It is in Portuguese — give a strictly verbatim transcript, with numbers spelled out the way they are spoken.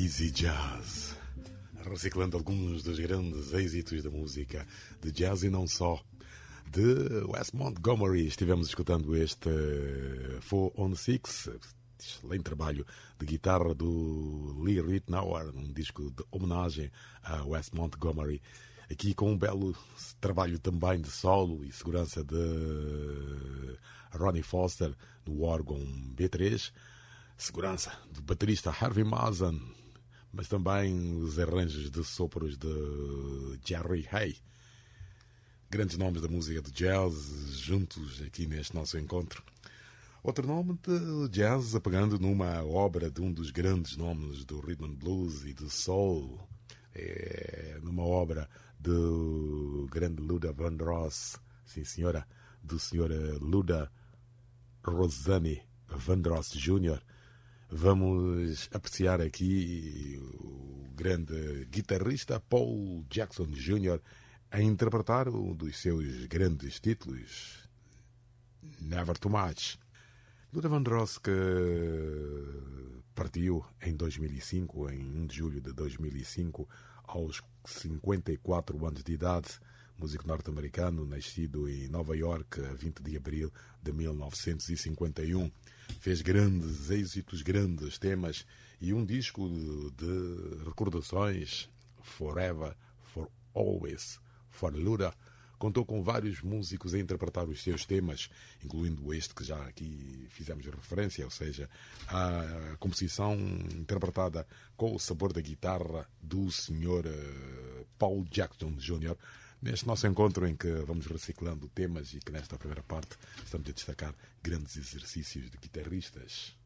Easy Jazz, reciclando alguns dos grandes êxitos da música de jazz e não só. De Wes Montgomery estivemos escutando este Four on Six, excelente trabalho de guitarra do Lee Ritenour, um disco de homenagem a Wes Montgomery, aqui com um belo trabalho também de solo e segurança de Ronnie Foster no órgão B três, segurança do baterista Harvey Mason, mas também os arranjos de sopros de Jerry Hay. Grandes nomes da música de jazz juntos aqui neste nosso encontro. Outro nome de jazz apegando numa obra de um dos grandes nomes do rhythm and blues e do soul, é, numa obra do grande Luther Vandross, sim senhora, do senhor Luther Rosani Vandross Júnior Vamos apreciar aqui o grande guitarrista Paul Jackson Júnior a interpretar um dos seus grandes títulos, Never Too Much. Luther Vandross, que partiu em dois mil e cinco, em um de julho de dois mil e cinco, aos cinquenta e quatro anos de idade, músico norte-americano, nascido em Nova York a vinte de abril de mil novecentos e cinquenta e um. Fez grandes êxitos, grandes temas e um disco de recordações, Forever, For Always, For Luther. Contou com vários músicos a interpretar os seus temas, incluindo este que já aqui fizemos referência, ou seja, a composição interpretada com o sabor da guitarra do senhor Paul Jackson Júnior Neste nosso encontro em que vamos reciclando temas e que nesta primeira parte estamos a destacar grandes exercícios de guitarristas.